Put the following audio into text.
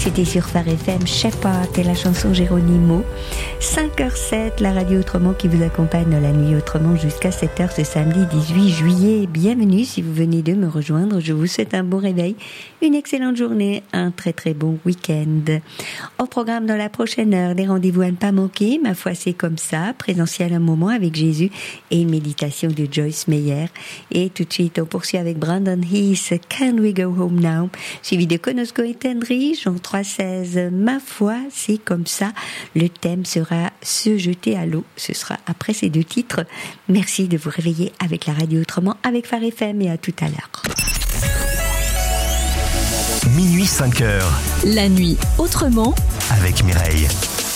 C'était sur Phare FM, Shepherd et la chanson Geronimo. 5h07, la radio Autrement qui vous accompagne dans la nuit Autrement jusqu'à 7h ce samedi 18 juillet. Bienvenue si vous venez de me rejoindre. Je vous souhaite un bon réveil, une excellente journée, un très très bon week-end. Au programme dans la prochaine heure, des rendez-vous à ne pas manquer. Ma foi, c'est comme ça. Présentiel un moment avec Jésus et une méditation de Joyce Meyer. Et tout de suite, on poursuit avec Brandon Heath, Can We Go Home Now? Suivi de Konosko et Tendry, Jean 3,16. Ma foi, c'est comme ça. Le thème sera Se jeter à l'eau. Ce sera après ces deux titres. Merci de vous réveiller avec la radio Autrement, avec Phare FM et à tout à l'heure. Minuit 5h. La nuit Autrement Avec Mireille.